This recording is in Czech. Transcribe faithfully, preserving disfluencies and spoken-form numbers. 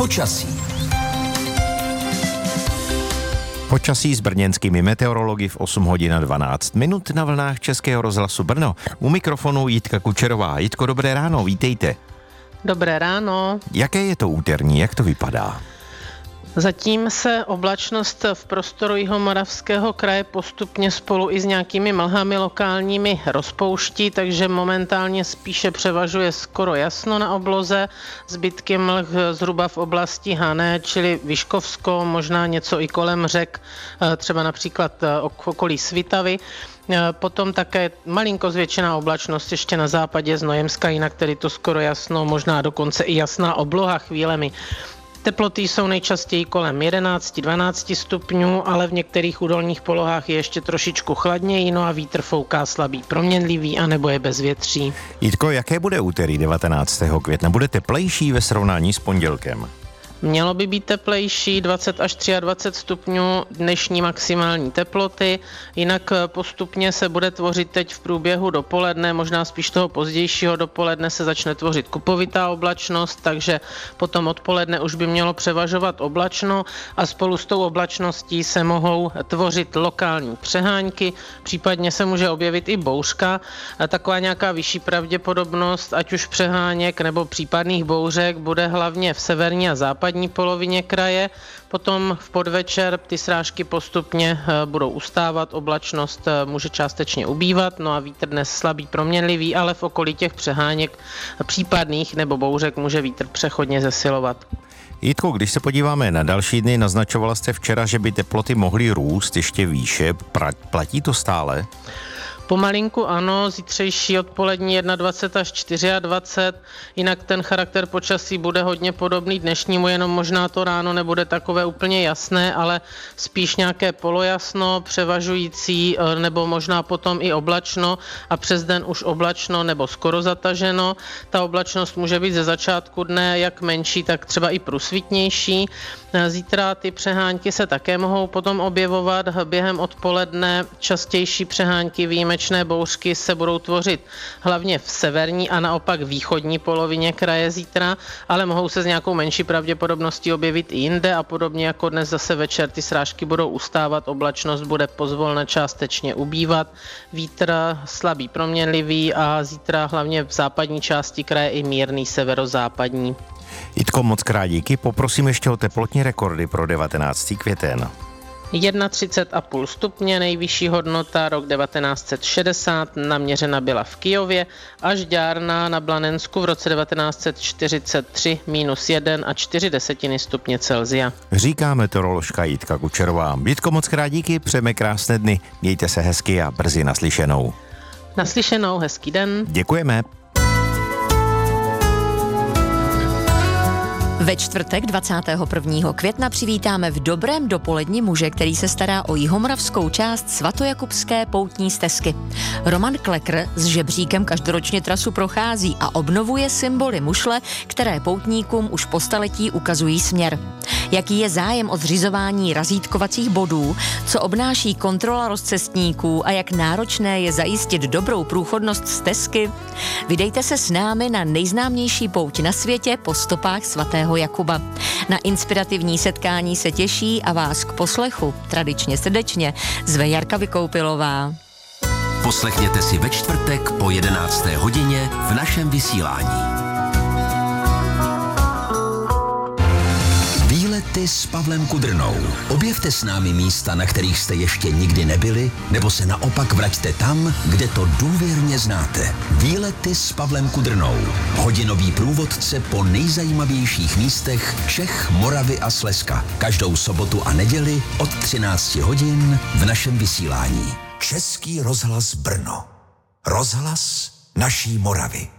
Počasí. Počasí s brněnskými meteorology v osm hodin a dvanáct minut na vlnách Českého rozhlasu Brno. U mikrofonu Jitka Kučerová. Jitko, dobré ráno, vítejte. Dobré ráno. Jaké je to úterní, jak to vypadá? Zatím se oblačnost v prostoru Jihomoravského kraje postupně spolu i s nějakými mlhami lokálními rozpouští, takže momentálně spíše převažuje skoro jasno na obloze, zbytky mlh zhruba v oblasti Hané, čili Vyškovsko, možná něco i kolem řek, třeba například okolí Svitavy. Potom také malinko zvětšená oblačnost ještě na západě Znojemska, jinak tedy to skoro jasno, možná dokonce i jasná obloha chvílemi. Teploty jsou nejčastěji kolem jedenáct dvanáct stupňů, ale v některých údolních polohách je ještě trošičku chladněji, no a vítr fouká slabý, proměnlivý a nebo je bezvětří. Jitko, jaké bude úterý devatenáctého května? Bude teplejší ve srovnání s pondělkem? Mělo by být teplejší, dvacet až dvacet tři stupňů dnešní maximální teploty, jinak postupně se bude tvořit teď v průběhu dopoledne, možná spíš toho pozdějšího dopoledne se začne tvořit kupovitá oblačnost, takže potom odpoledne už by mělo převažovat oblačno a spolu s tou oblačností se mohou tvořit lokální přehánky, případně se může objevit i bouřka, taková nějaká vyšší pravděpodobnost, ať už přeháněk nebo případných bouřek bude hlavně v severní a západní polovině kraje, potom v podvečer ty srážky postupně budou ustávat, oblačnost může částečně ubývat, no a vítr dnes slabý proměnlivý, ale v okolí těch přeháněk případných nebo bouřek může vítr přechodně zesilovat. Jitko, když se podíváme na další dny, naznačovala jste včera, že by teploty mohly růst ještě výše. Platí to stále? Pomalinku ano, zítřejší odpolední dvacet jedna až dvacet čtyři, jinak ten charakter počasí bude hodně podobný dnešnímu, jenom možná to ráno nebude takové úplně jasné, ale spíš nějaké polojasno, převažující nebo možná potom i oblačno a přes den už oblačno nebo skoro zataženo. Ta oblačnost může být ze začátku dne jak menší, tak třeba i průsvitnější. Zítra ty přehánky se také mohou potom objevovat během odpoledne, častější přehánky výjimečné bouřky se budou tvořit hlavně v severní a naopak východní polovině kraje zítra, ale mohou se s nějakou menší pravděpodobností objevit i jinde a podobně jako dnes zase večer ty srážky budou ustávat, oblačnost bude pozvolna částečně ubývat, vítr slabý proměnlivý a zítra hlavně v západní části kraje i mírný severozápadní. Jitko, moc krát díky, poprosím ještě o teplotní rekordy pro devatenáctého květen. třicet jedna celá pět stupně, nejvyšší hodnota rok devatenáct set šedesát, naměřena byla v Kyjově, až Ďárna na Blanensku v roce devatenáct set čtyřicet tři minus jedna a čtyři desetiny stupně Celsia. Říká meteoroložka Jitka Kučerová. Jitko, moc krát díky, přejeme krásné dny, mějte se hezky a brzy naslyšenou. Naslyšenou, hezký den. Děkujeme. Ve čtvrtek dvacátého prvního května přivítáme v dobrém dopoledni muže, který se stará o jihomoravskou část svatojakubské poutní stezky. Roman Klekr s žebříkem každoročně trasu prochází a obnovuje symboly mušle, které poutníkům už po staletí ukazují směr. Jaký je zájem o zřizování razítkovacích bodů, co obnáší kontrola rozcestníků a jak náročné je zajistit dobrou průchodnost stezky? Vydejte se s námi na nejznámější pouť na světě po stopách svatého Jakuba. Na inspirativní setkání se těší a vás k poslechu tradičně srdečně zve Jarka Vykoupilová. Poslechněte si ve čtvrtek po jedenácté hodině v našem vysílání. Výlety s Pavlem Kudrnou. Objevte s námi místa, na kterých jste ještě nikdy nebyli, nebo se naopak vraťte tam, kde to důvěrně znáte. Výlety s Pavlem Kudrnou. Hodinový průvodce po nejzajímavějších místech Čech, Moravy a Slezska. Každou sobotu a neděli od třináct hodin v našem vysílání. Český rozhlas Brno. Rozhlas naší Moravy.